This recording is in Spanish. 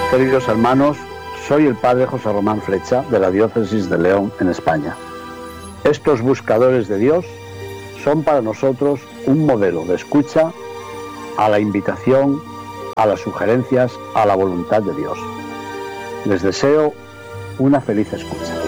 Queridos hermanos, soy el Padre José Román Flecha de la Diócesis de León, en España. Estos buscadores de Dios son para nosotros un modelo de escucha a la invitación, a las sugerencias, a la voluntad de Dios. Les deseo una feliz escucha.